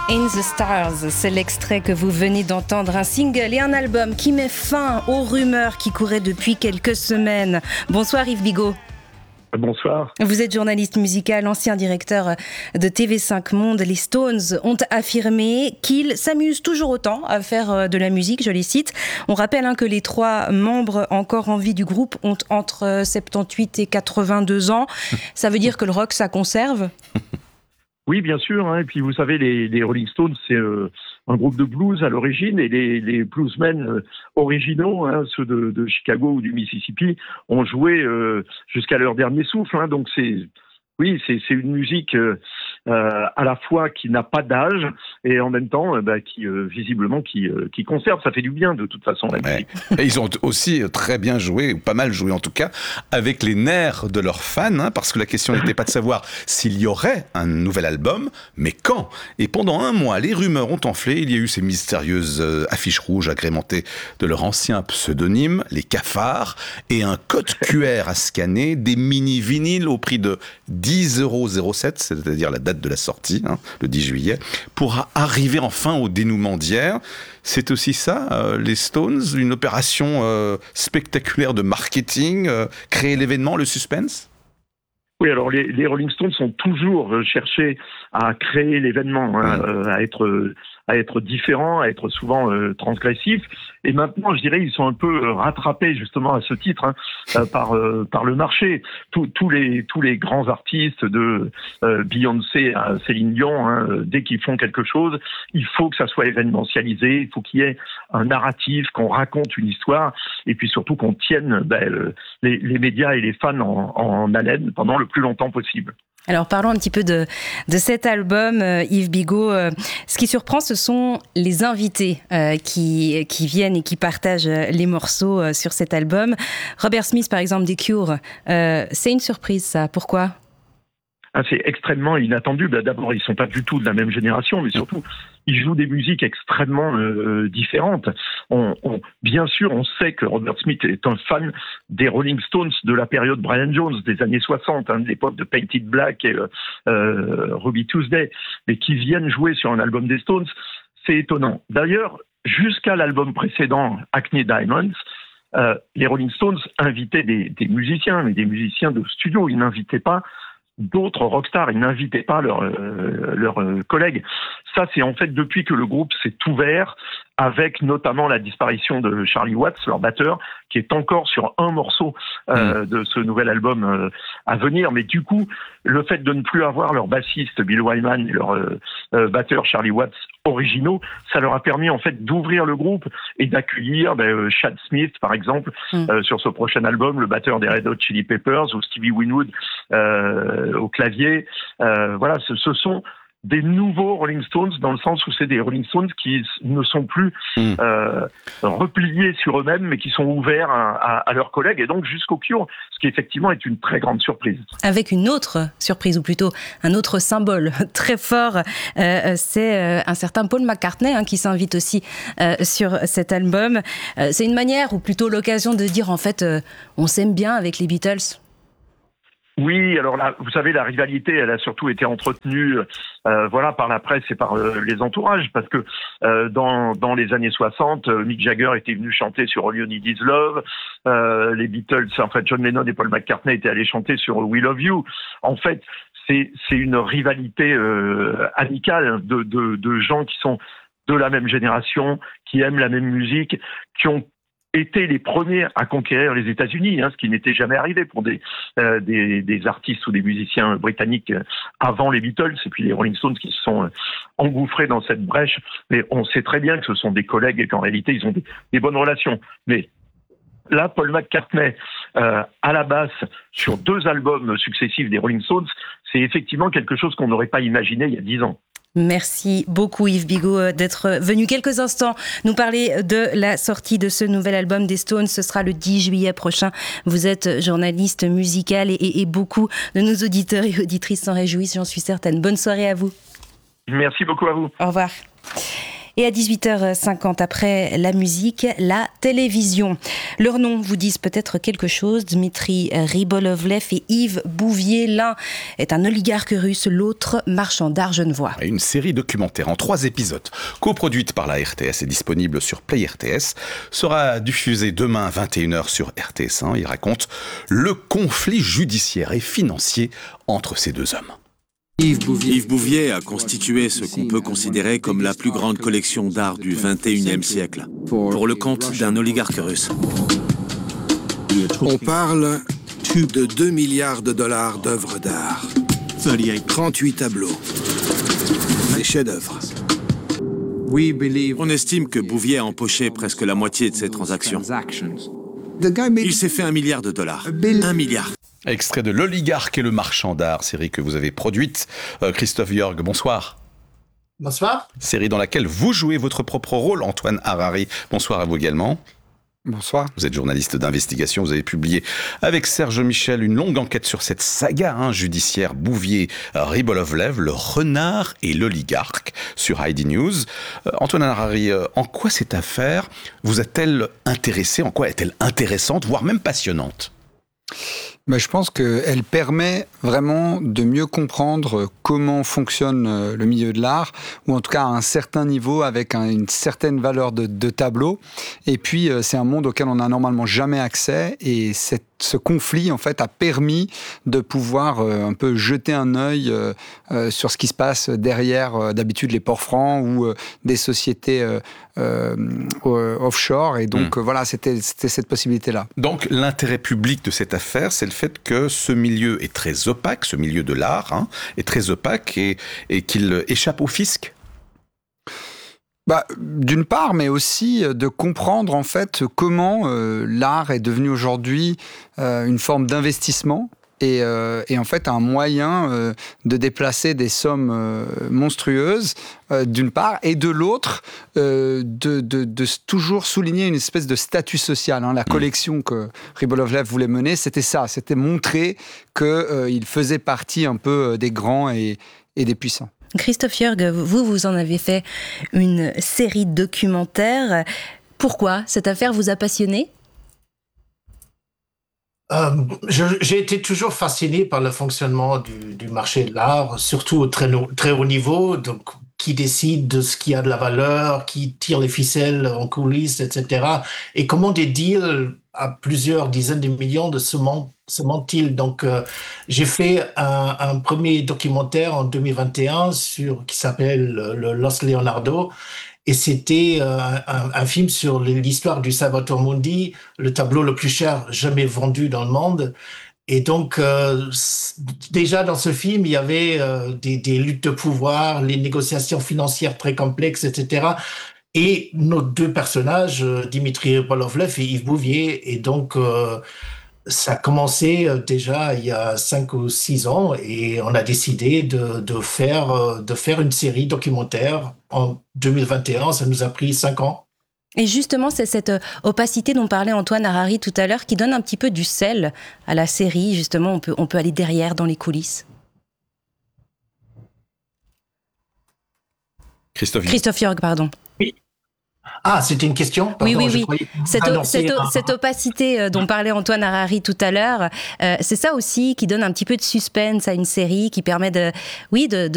In the Stars, c'est l'extrait que vous venez d'entendre, un single et un album qui met fin aux rumeurs qui couraient depuis quelques semaines. Bonsoir Yves Bigot. Bonsoir. Vous êtes journaliste musical, ancien directeur de TV5 Monde. Les Stones ont affirmé qu'ils s'amusent toujours autant à faire de la musique, je les cite. On rappelle que les 3 membres encore en vie du groupe ont entre 78 et 82 ans. Ça veut dire que le rock, ça conserve ? Oui, bien sûr. Et puis, vous savez, les Rolling Stones, c'est un groupe de blues à l'origine. Et les bluesmen originaux, ceux de Chicago ou du Mississippi, ont joué jusqu'à leur dernier souffle. Donc, c'est une musique à la fois qui n'a pas d'âge et en même temps qui visiblement qui conserve. Ça fait du bien de toute façon la musique. Et ils ont aussi très bien joué, ou pas mal joué en tout cas, avec les nerfs de leurs fans, parce que la question n'était pas de savoir s'il y aurait un nouvel album, mais quand. Et pendant un mois, les rumeurs ont enflé. Il y a eu ces mystérieuses affiches rouges agrémentées de leur ancien pseudonyme, les Cafards, et un code QR à scanner, des mini-vinyles au prix de 10,07 €, c'est-à-dire la date de la sortie, le 10 juillet, pour arriver enfin au dénouement d'hier. C'est aussi ça, les Stones, une opération spectaculaire de marketing, créer l'événement, le suspense ? Oui, alors les Rolling Stones ont toujours cherché à créer l'événement, à être différents, à être souvent transgressifs. Et maintenant, je dirais, ils sont un peu rattrapés justement à ce titre par le marché. Tous les grands artistes de Beyoncé à Céline Dion, dès qu'ils font quelque chose, il faut que ça soit événementialisé, il faut qu'il y ait un narratif, qu'on raconte une histoire, et puis surtout qu'on tienne les médias et les fans en haleine pendant le plus longtemps possible. Alors parlons un petit peu de cet album, Yves Bigot. Ce qui surprend, ce sont les invités qui viennent et qui partagent les morceaux sur cet album. Robert Smith, par exemple, des Cure, c'est une surprise ça. Pourquoi ? C'est extrêmement inattendu. D'abord, ils sont pas du tout de la même génération, mais surtout, ils jouent des musiques extrêmement différentes. Bien sûr, on sait que Robert Smith est un fan des Rolling Stones de la période Brian Jones, des années 60, de l'époque de Painted Black et Ruby Tuesday, mais qui viennent jouer sur un album des Stones, c'est étonnant. D'ailleurs, jusqu'à l'album précédent, Hackney Diamonds, les Rolling Stones invitaient des musiciens, mais des musiciens de studio. Ils n'invitaient pas d'autres rockstars, ils n'invitaient pas leurs collègues. Ça, c'est en fait depuis que le groupe s'est ouvert, avec notamment la disparition de Charlie Watts, leur batteur, qui est encore sur un morceau de ce nouvel album à venir. Mais du coup, le fait de ne plus avoir leur bassiste Bill Wyman et leur batteur Charlie Watts originaux, ça leur a permis en fait d'ouvrir le groupe et d'accueillir Chad Smith, par exemple, sur ce prochain album, le batteur des Red Hot Chili Peppers, ou Stevie Winwood au clavier. Voilà, ce sont des nouveaux Rolling Stones, dans le sens où c'est des Rolling Stones qui ne sont plus repliés sur eux-mêmes, mais qui sont ouverts à leurs collègues, et donc jusqu'au Cure, ce qui effectivement est une très grande surprise. Avec une autre surprise, ou plutôt un autre symbole très fort, c'est un certain Paul McCartney qui s'invite aussi sur cet album. C'est une manière, ou plutôt l'occasion de dire en fait, on s'aime bien avec les Beatles. Oui, alors là, vous savez, la rivalité, elle a surtout été entretenue, par la presse et par les entourages, parce que dans les années 60, Mick Jagger était venu chanter sur All You Need Is Love, les Beatles, John Lennon et Paul McCartney étaient allés chanter sur We Love You. En fait, c'est une rivalité amicale de gens qui sont de la même génération, qui aiment la même musique, qui ont étaient les premiers à conquérir les États-Unis, ce qui n'était jamais arrivé pour des artistes ou des musiciens britanniques avant les Beatles, et puis les Rolling Stones qui se sont engouffrés dans cette brèche. Mais on sait très bien que ce sont des collègues et qu'en réalité ils ont des bonnes relations. Mais là, Paul McCartney à la basse sur 2 albums successifs des Rolling Stones, c'est effectivement quelque chose qu'on n'aurait pas imaginé il y a 10 ans. Merci beaucoup Yves Bigot d'être venu quelques instants nous parler de la sortie de ce nouvel album des Stones. Ce sera le 10 juillet prochain. Vous êtes journaliste musical et beaucoup de nos auditeurs et auditrices s'en réjouissent, j'en suis certaine. Bonne soirée à vous. Merci beaucoup à vous. Au revoir. Et à 18h50, après la musique, la télévision. Leurs noms vous disent peut-être quelque chose. Dmitri Rybolovlev et Yves Bouvier. L'un est un oligarque russe, l'autre marchand d'art genevois. Une série documentaire en 3 épisodes, coproduite par la RTS et disponible sur Play RTS, sera diffusée demain à 21h sur RTS1. Il raconte le conflit judiciaire et financier entre ces deux hommes. Yves Bouvier a constitué ce qu'on peut considérer comme la plus grande collection d'art du XXIe siècle, pour le compte d'un oligarque russe. On parle de 2 milliards de dollars d'œuvres d'art, 38 tableaux, des chefs-d'œuvre. On estime que Bouvier a empoché presque la moitié de ces transactions. Il s'est fait $1 milliard. 1 milliard. Extrait de L'Oligarque et le marchand d'art, série que vous avez produite. Christophe Jorg, bonsoir. Bonsoir. Série dans laquelle vous jouez votre propre rôle, Antoine Harari. Bonsoir à vous également. Bonsoir. Vous êtes journaliste d'investigation, vous avez publié avec Serge Michel une longue enquête sur cette saga judiciaire Bouvier-Rybolovlev, le renard et l'oligarque sur ID News. Antoine Harari, en quoi cette affaire vous a-t-elle intéressé, en quoi est-elle intéressante, voire même passionnante ? Je pense qu'elle permet vraiment de mieux comprendre comment fonctionne le milieu de l'art, ou en tout cas à un certain niveau, avec une certaine valeur de tableau. Et puis, c'est un monde auquel on n'a normalement jamais accès, et ce conflit, en fait, a permis de pouvoir un peu jeter un œil sur ce qui se passe derrière, d'habitude, les ports francs ou des sociétés offshore. Et donc, voilà, c'était cette possibilité-là. Donc, l'intérêt public de cette affaire, c'est le fait que ce milieu est très opaque, ce milieu de l'art est très opaque et qu'il échappe au fisc. D'une part, mais aussi de comprendre en fait comment l'art est devenu aujourd'hui une forme d'investissement et en fait un moyen de déplacer des sommes monstrueuses d'une part, et de l'autre de toujours souligner une espèce de statut social. La collection que Rybolovlev voulait mener, c'était ça, c'était montrer qu'il faisait partie un peu des grands et des puissants. Christophe Jorg, vous en avez fait une série documentaire. Pourquoi cette affaire vous a passionné ? J'ai été toujours fasciné par le fonctionnement du marché de l'art, surtout au très haut niveau. Donc, qui décide de ce qui a de la valeur, qui tire les ficelles en coulisses, etc. Et comment des deals à plusieurs dizaines de millions de se mentent-ils. Donc, j'ai fait un premier documentaire en 2021 qui s'appelle le Los Leonardo. Et c'était un film sur l'histoire du Salvator Mundi, le tableau le plus cher jamais vendu dans le monde. Et donc, déjà dans ce film, il y avait des luttes de pouvoir, les négociations financières très complexes, etc. Et nos deux personnages, Dmitri Rybolovlev et Yves Bouvier. Et donc, ça a commencé déjà il y a 5 ou 6 ans et on a décidé de faire une série documentaire en 2021. Ça nous a pris 5 ans. Et justement, c'est cette opacité dont parlait Antoine Harari tout à l'heure qui donne un petit peu du sel à la série. Justement, on peut aller derrière dans les coulisses. Christophe Jorg, pardon. Oui. Ah, c'était une question ? Pardon, oui. Cette opacité dont parlait Antoine Harari tout à l'heure, c'est ça aussi qui donne un petit peu de suspense à une série, qui permet de